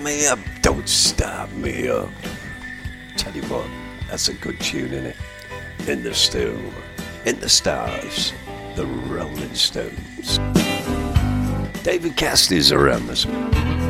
me up, don't start me up. Tell you what, that's a good tune, innit? In the Storm, in the Stars, the Rolling Stones. David Cassidy's around this one.